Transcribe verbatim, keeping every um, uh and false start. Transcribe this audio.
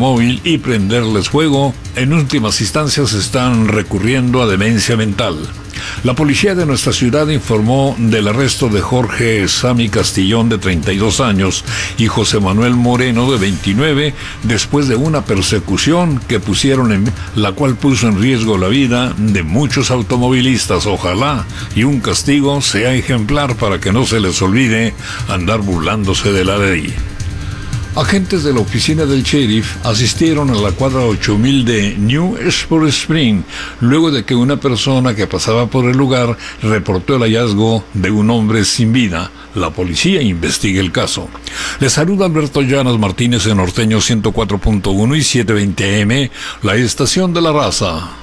automóvil y prenderles fuego, en últimas instancias están recurriendo a demencia mental. La policía de nuestra ciudad informó del arresto de Jorge Sammy Castillón, de treinta y dos años, y José Manuel Moreno, de veintinueve, después de una persecución que pusieron en, la cual puso en riesgo la vida de muchos automovilistas. Ojalá y un castigo sea ejemplar para que no se les olvide andar burlándose de la ley. Agentes de la oficina del sheriff asistieron a la cuadra ocho mil de New Sport Spring luego de que una persona que pasaba por el lugar reportó el hallazgo de un hombre sin vida. La policía investiga el caso. Les saluda Alberto Llanas Martínez en Norteño ciento cuatro punto uno y setecientos veinte A M, la estación de la raza.